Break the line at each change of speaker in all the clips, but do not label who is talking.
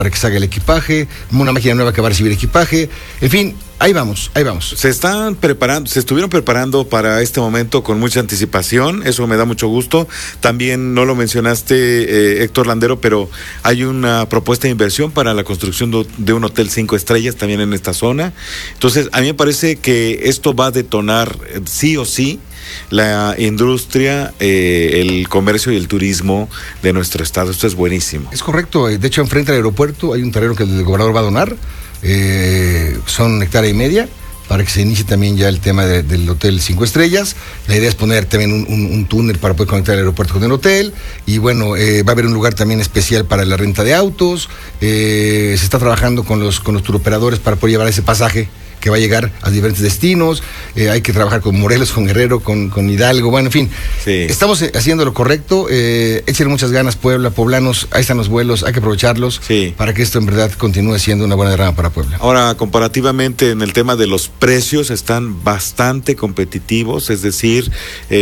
para que salga el equipaje, una máquina nueva que va a recibir equipaje, en fin, ahí vamos.
Se estuvieron preparando para este momento con mucha anticipación, eso me da mucho gusto. También no lo mencionaste, Héctor Landero, pero hay una propuesta de inversión para la construcción de un hotel 5 estrellas también en esta zona. Entonces, a mí me parece que esto va a detonar sí o sí la industria, el comercio y el turismo de nuestro estado. Esto es buenísimo.
Es correcto, de hecho enfrente al aeropuerto hay un terreno que el gobernador va a donar, son 1,5 hectáreas para que se inicie también ya el tema del hotel 5 estrellas. La idea es poner también un túnel para poder conectar el aeropuerto con el hotel, y bueno, va a haber un lugar también especial para la renta de autos. Se está trabajando con los turoperadores para poder llevar ese pasaje que va a llegar a diferentes destinos. Hay que trabajar con Morelos, con Guerrero, con Hidalgo, bueno, en fin, sí. Estamos haciendo lo correcto. Échenle muchas ganas, Puebla, poblanos, ahí están los vuelos, hay que aprovecharlos, sí, para que esto en verdad continúe siendo una buena derrama para Puebla.
Ahora, comparativamente en el tema de los precios, están bastante competitivos, es decir,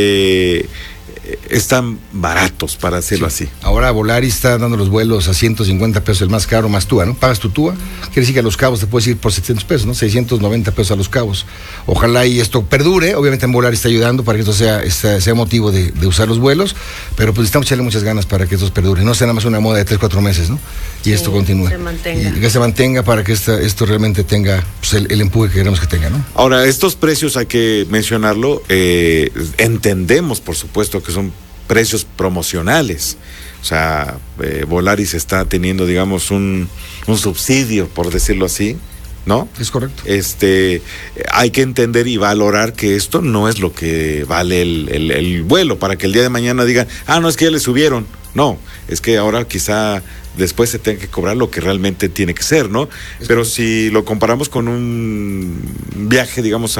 están baratos, para decirlo, sí, así.
Ahora Volaris está dando los vuelos a 150 pesos, el más caro, más TUA, ¿no? Pagas tu TUA, quiere decir que a Los Cabos te puedes ir por 700 pesos, ¿no? 690 pesos a Los Cabos. Ojalá y esto perdure, obviamente en Volaris está ayudando para que esto sea motivo de usar los vuelos, pero pues necesitamos echarle muchas ganas para que estos perduren, no sea nada más una moda de 3-4 meses, ¿no? Y sí, esto continúe. Y que se mantenga para que esto realmente tenga pues, el empuje que queremos que tenga, ¿no?
Ahora, estos precios hay que mencionarlo, entendemos, por supuesto, que son precios promocionales. O sea, Volaris está teniendo, digamos, un subsidio, por decirlo así, ¿no?
Es correcto.
Hay que entender y valorar que esto no es lo que vale el vuelo, para que el día de mañana digan, no, es que ya le subieron. No, es que ahora quizá después se tenga que cobrar lo que realmente tiene que ser, ¿no? Pero si lo comparamos con un viaje, digamos,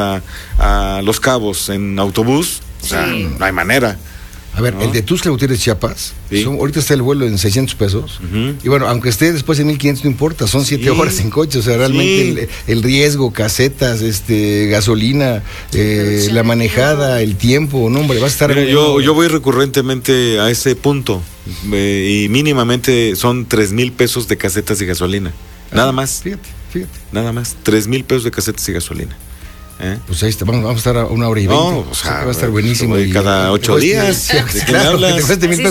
a Los Cabos en autobús, sí, o sea, no hay manera.
A ver, ¿no? El de Tuxtla Gutiérrez, Chiapas, sí, ahorita está el vuelo en 600 pesos. Uh-huh. Y bueno, aunque esté después en 1,500, no importa, son 7 horas en coche. O sea, realmente sí, el riesgo, casetas, gasolina, la manejada, el tiempo, no, hombre, va a estar...
Mira, yo voy recurrentemente a ese punto, y mínimamente son 3,000 pesos de casetas y gasolina. Nada más.
Fíjate.
Nada más, 3,000 pesos de casetas y gasolina.
Pues ahí está, vamos a estar a 1 hora y 20.
No, o sea,
va a estar buenísimo.
Cada 8 días.
¿De qué hablas?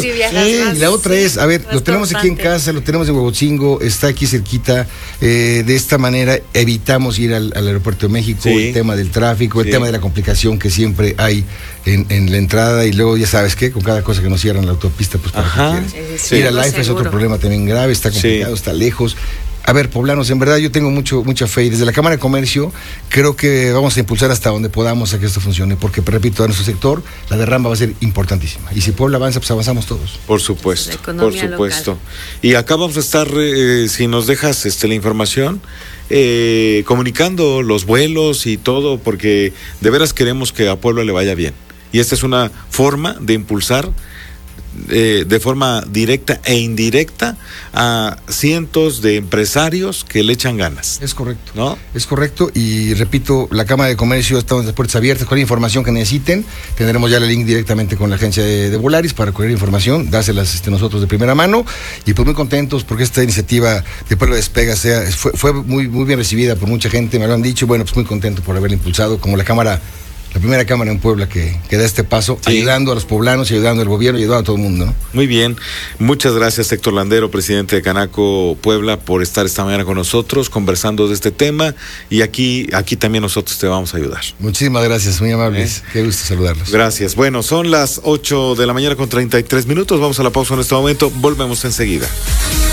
Y la otra es, a ver, lo tenemos aquí en casa, lo tenemos en Huejotzingo, está aquí cerquita. De esta manera evitamos ir al aeropuerto de México, sí, el tema del tráfico, el tema de la complicación que siempre hay en la entrada, y luego ya sabes qué, con cada cosa que nos cierran la autopista, pues para qué quieres. Ir al AIFA es otro problema también grave, está complicado, está lejos. A ver, poblanos, en verdad yo tengo mucha fe, y desde la Cámara de Comercio creo que vamos a impulsar hasta donde podamos a que esto funcione, porque, repito, a nuestro sector la derrama va a ser importantísima, y si Puebla avanza, pues avanzamos todos.
Por supuesto, por supuesto. Local. Y acá vamos a estar, si nos dejas la información, comunicando los vuelos y todo, porque de veras queremos que a Puebla le vaya bien, y esta es una forma de impulsar de forma directa e indirecta a cientos de empresarios que le echan ganas.
Es correcto,
¿no? Es
correcto, y repito, la Cámara de Comercio, estamos de puertas abiertas, con la información que necesiten. Tendremos ya el link directamente con la agencia de Volaris para coger información, dárselas nosotros de primera mano, y pues muy contentos porque esta iniciativa de Puebla Despega fue muy bien recibida por mucha gente, me lo han dicho, bueno, pues muy contento por haberla impulsado, como la primera cámara en Puebla que da este paso, sí, ayudando a los poblanos, ayudando al gobierno, ayudando a todo el mundo, ¿no?
Muy bien, muchas gracias, Héctor Landero, presidente de Canaco Puebla, por estar esta mañana con nosotros, conversando de este tema, y aquí también nosotros te vamos a ayudar.
Muchísimas gracias, muy amables, qué gusto saludarlos.
Gracias, bueno, son las 8 de la mañana con 33 minutos, vamos a la pausa en este momento, volvemos enseguida.